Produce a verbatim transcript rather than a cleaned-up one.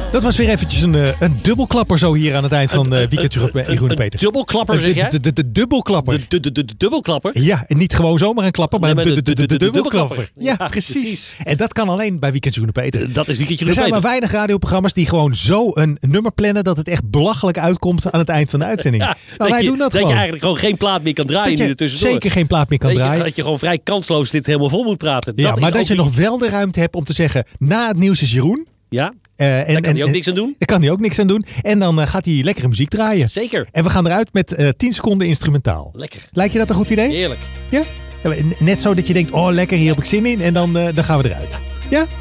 Dat was weer eventjes een, uh, een dubbelklapper zo hier aan het eind van uh, Weekendje met Jeroen en Peter. Een dubbelklapper zeg jij? De, de, de dubbelklapper. De, de, de, de dubbelklapper? Ja, en niet gewoon zomaar een klapper, maar Nee, een maar de, de, de, de, de dubbelklapper. Ja, Ja, precies. precies. En dat kan alleen bij Weekendje Jeroen en Peter. Dat is Weekendje Er met zijn maar Peter. weinig radioprogramma's die gewoon zo een nummer plannen dat het echt belachelijk uitkomt aan het eind van de uitzending. Ja, nou, wij je, doen dat, dat gewoon. je eigenlijk gewoon geen plaat meer kan draaien Dat nu je ertussendoor. zeker geen plaat meer kan Weet je, draaien. dat je gewoon vrij kansloos dit helemaal vol moet praten. Ja, dat maar is dat ook je weer- nog wel de ruimte hebt om te zeggen, na het nieuws is Jeroen. Ja, Uh, en, daar kan hij ook en- niks aan doen. Daar kan hij ook niks aan doen. En dan uh, gaat hij lekkere muziek draaien. Zeker. En we gaan eruit met uh, tien seconden instrumentaal. Lekker. Lijkt je dat een goed idee? Heerlijk. Ja? Net zo dat je denkt, oh lekker, hier heb ik zin in. En dan, uh, dan gaan we eruit. Ja?